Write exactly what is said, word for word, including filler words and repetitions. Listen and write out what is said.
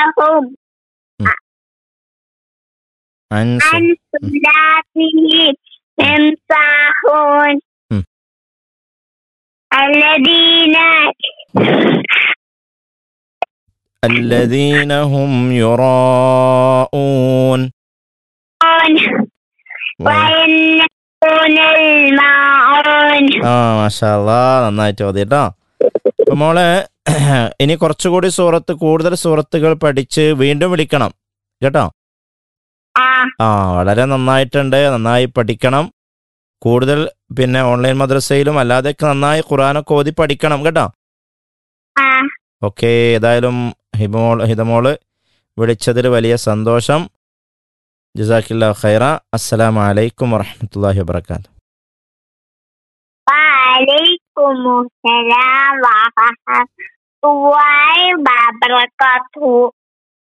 صدورهم عن عن صلاتهم هم ساهون ഉം. الذين الذين هم يراءون ويمنعون الماعون. ആ മാഷാ അല്ലാ, നന്നായിട്ട് ഓതി കേട്ടോ. അപ്പൊ മോളെ ഇനി കുറച്ചുകൂടി സൂറത്ത് കൂടുതൽ സൂറത്തുകൾ പഠിച്ച് വീണ്ടും വിളിക്കണം കേട്ടോ. ആ ആ വളരെ നന്നായിട്ടുണ്ട്, നന്നായി പഠിക്കണം. കൂടുതൽ പിന്നെ ഓൺലൈൻ മദ്രസയിലും അല്ലാതെയൊക്കെ നന്നായി ഖുർആനൊക്കെ ഓതി പഠിക്കണം കേട്ടോ. ആ ഓക്കെ, ഏതായാലും ഹിബമോൾ ഹിതമോള് വിളിച്ചതിൽ വലിയ സന്തോഷം. ജസാക്കില്ലാഹു ഖൈറ. അസ്സലാമു അലൈക്കും വറഹ്മത്തുള്ളാഹി വബറകാതുഹു. വഅലൈക്കുമുസ്സലാം വറഹ്മത്തുള്ളാഹി വബറകാതുഹു.